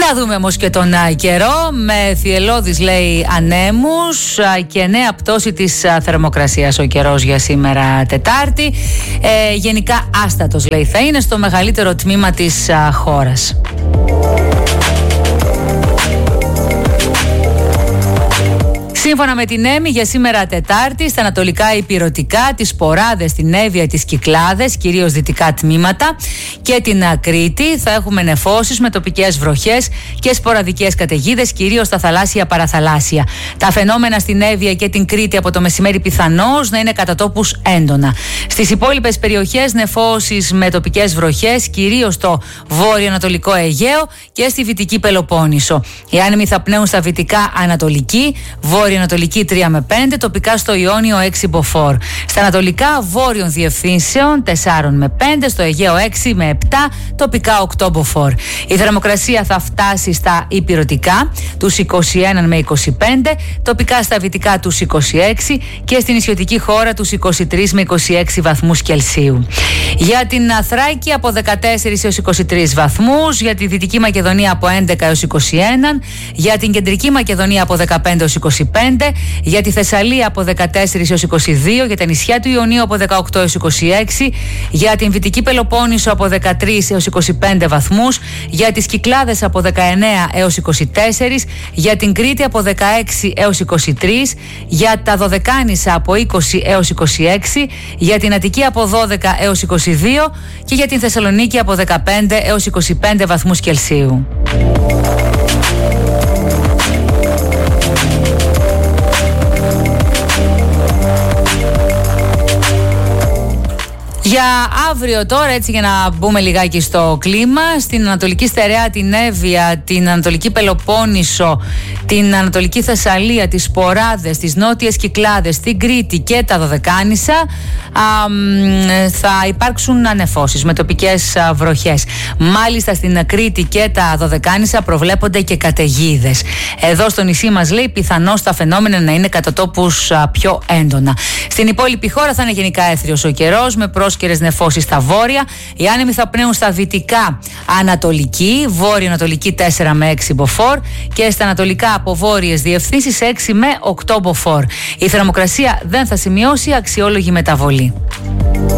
Να δούμε όμως και τον καιρό, με θυελλώδεις λέει ανέμους και νέα πτώση της θερμοκρασίας ο καιρός για σήμερα Τετάρτη. Γενικά άστατος λέει θα είναι στο μεγαλύτερο τμήμα της χώρας. Σύμφωνα με την ΕΜΗ για σήμερα Τετάρτη, στα ανατολικά υπηρωτικά, τις Ποράδες, την Εύβοια, τις Κυκλάδες, κυρίως δυτικά τμήματα και την Κρήτη θα έχουμε νεφώσεις με τοπικές βροχές και σποραδικές καταιγίδες, κυρίως στα θαλάσσια παραθαλάσσια. Τα φαινόμενα στην Εύβοια και την Κρήτη από το μεσημέρι πιθανώς να είναι κατά τόπους έντονα. Στις υπόλοιπες περιοχές νεφώσεις με τοπικές βροχές, κυρίως στο βόρειο-ανατολικό Αιγαίο και στη Βυτική Πελοπόννησο. Οι άνεμοι θα πνέουν στα βυτικά ανατολική, ανατολική 3 με 5, τοπικά στο Ιόνιο 6 μποφόρ. Στα ανατολικά βόρειων διευθύνσεων 4 με 5, στο Αιγαίο 6 με 7, τοπικά 8 μποφόρ. Η θερμοκρασία θα φτάσει στα υπηρωτικά τους 21 με 25, τοπικά στα βυτικά τους 26 και στην νησιωτική χώρα τους 23 με 26 βαθμούς Κελσίου. Για την Θράκη από 14 έως 23 βαθμούς, για τη Δυτική Μακεδονία από 11 έως 21, για την Κεντρική Μακεδονία από 15 έως 25, για τη Θεσσαλία από 14 έως 22, για τα νησιά του Ιωνίου από 18 έως 26, για την Βυτική Πελοπόννησο από 13 έως 25 βαθμούς, για τις Κυκλάδες από 19 έως 24, για την Κρήτη από 16 έως 23, για τα Δωδεκάνησα από 20 έως 26, για την Αττική από 12 έως 22 και για την Θεσσαλονίκη από 15 έως 25 βαθμούς Κελσίου. Για αύριο τώρα, έτσι για να μπούμε λιγάκι στο κλίμα, στην Ανατολική Στερεά, την Εύβοια, την Ανατολική Πελοπόννησο, την Ανατολική Θεσσαλία, τις Ποράδες, τις Νότιες Κυκλάδες, την Κρήτη και τα Δωδεκάνησα θα υπάρξουν ανεφώσεις με τοπικές βροχές. Μάλιστα στην Κρήτη και τα Δωδεκάνησα προβλέπονται και καταιγίδες. Εδώ στο νησί μας λέει πιθανώς τα φαινόμενα να είναι κατά τόπους πιο έντονα. Στην υπόλοιπη χώρα θα είναι γενικά έθριος ο καιρός με πρόσκαιρες νεφώσεις στα βόρεια. Οι άνεμοι θα πνέουν στα δυτικά ανατολική, βόρειο-ανατολική 4 με 6 μποφόρ και στα ανατολικά από βόρειες διευθύνσεις 6 με 8 μποφόρ. Η θερμοκρασία δεν θα σημειώσει αξιόλογη μεταβολή.